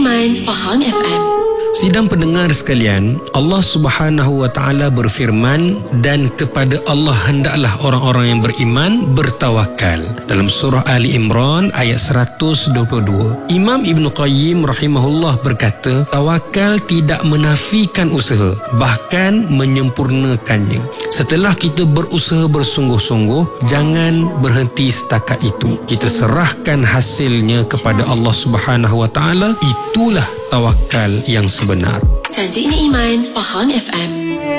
Iman Pahang FM. Sidang pendengar sekalian, Allah Subhanahu wa taala berfirman, dan kepada Allah hendaklah orang-orang yang beriman bertawakal. Dalam surah Ali Imran ayat 122. Imam Ibn Qayyim rahimahullah berkata, tawakal tidak menafikan usaha, bahkan menyempurnakannya. Setelah kita berusaha bersungguh-sungguh, jangan berhenti setakat itu. Kita serahkan hasilnya kepada Allah Subhanahu wa taala. Itulah tawakal yang sebenar. Cantiknya Iman Pahang FM.